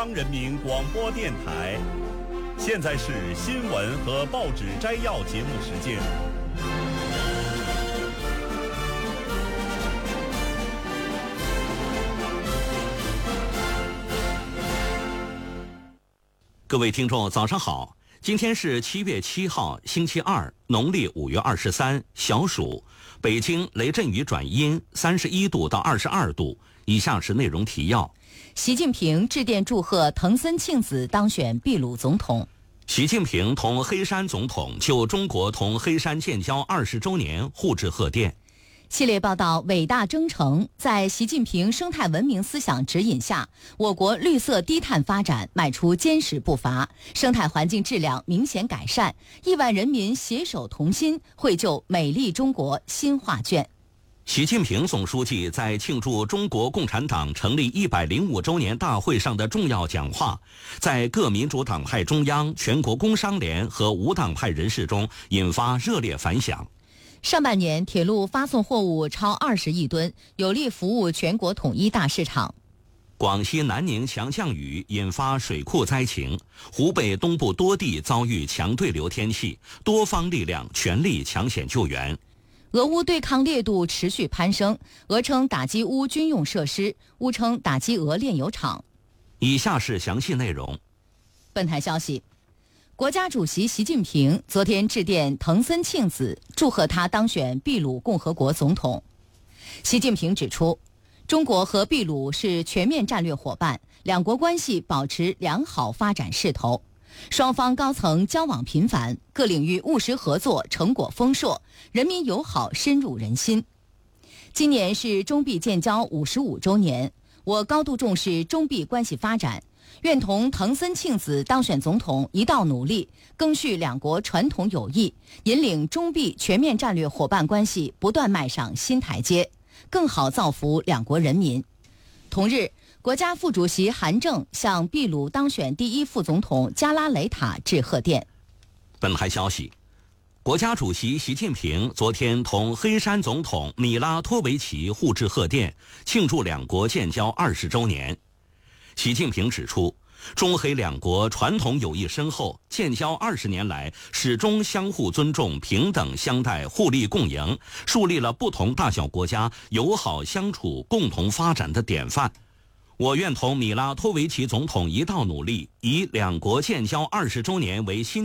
中央人民广播电台，现在是新闻和报纸摘要节目时间。 各位听众，早上好！今天是7月7号，星期二，农历5月23，小暑。北京雷阵雨转阴，31度到22度。以下是内容提要。 习近平致电祝贺藤森庆子当选秘鲁总统。 习近平同黑山总统就中国同黑山建交20周年互致贺电。 系列报道伟大征程，在习近平生态文明思想指引下，我国绿色低碳发展迈出坚实步伐，生态环境质量明显改善，亿万人民携手同心，绘就美丽中国新画卷。 习近平总书记在庆祝中国共产党成立105周年大会上的重要讲话，在各民主党派中央、全国工商联和无党派人士中引发热烈反响。 上半年铁路发送货物超20亿吨，有力服务全国统一大市场。 广西南宁强降雨引发水库灾情，湖北东部多地遭遇强对流天气，多方力量全力抢险救援。 俄乌对抗烈度持续攀升，俄称打击乌军用设施，乌称打击俄炼油厂。 以下是详细内容。 本台消息，国家主席习近平昨天致电藤森庆子，祝贺他当选秘鲁共和国总统。习近平指出，中国和秘鲁是全面战略伙伴，两国关系保持良好发展势头。双方高层交往频繁，各领域务实合作成果丰硕，人民友好深入人心。今年是中秘建交55周年，我高度重视中秘关系发展，愿同藤森庆子当选总统一道努力，赓续两国传统友谊，引领中秘全面战略伙伴关系不断迈上新台阶，更好造福两国人民。同日，国家副主席韩正向秘鲁当选第一副总统加拉雷塔致贺电。 本台消息，国家主席习近平昨天同黑山总统米拉托维奇互致贺电，庆祝两国建交20周年。习近平指出，中黑两国传统友谊深厚，建交20年来始终相互尊重、平等相待、互利共赢，树立了不同大小国家友好相处、共同发展的典范。我愿同米拉托维奇总统一道努力，以两国建交20周年为新